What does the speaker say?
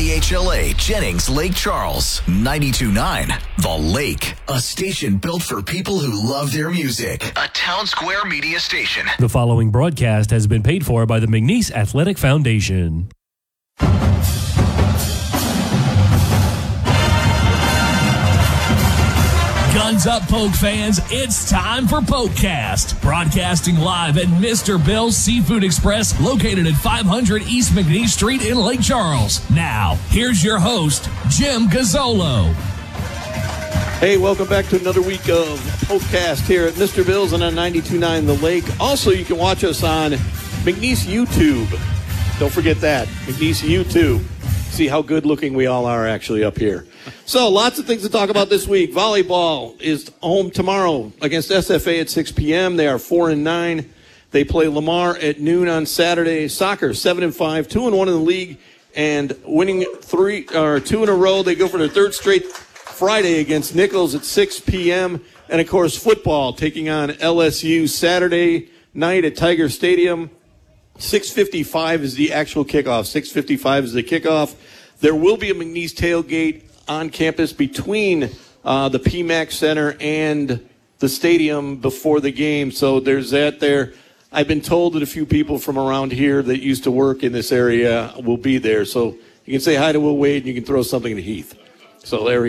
KHLA Jennings Lake Charles, 92.9 The Lake, a station built for people who love their music. A Town Square media station. The following broadcast has been paid for by the McNeese Athletic Foundation. Guns up, Poke fans. It's time for Pokecast. Broadcasting live at Mr. Bill's Seafood Express, located at 500 East McNeese Street in Lake Charles. Now, here's your host, Jim Gazzolo. Hey, welcome back to another week of Pokecast here at Mr. Bill's and on 92.9 The Lake. Also, you can watch us on McNeese YouTube. Don't forget that, McNeese YouTube. See how good looking we all are actually up here. So lots of things to talk about this week. Volleyball is home tomorrow against SFA at 6 p.m. They are 4-9. They play Lamar at noon on Saturday. Soccer 7-5, 2-1 in the league, and winning 2 in a row. They go for their third straight Friday against Nichols at 6 p.m. And of course, football taking on LSU Saturday night at Tiger Stadium. 6:55 is the actual kickoff. 6:55 is the kickoff. There will be a McNeese tailgate on campus between the PMAC Center and the stadium before the game. So there's that there. I've been told that a few people from around here that used to work in this area will be there. So you can say hi to Will Wade and you can throw something to Heath. So there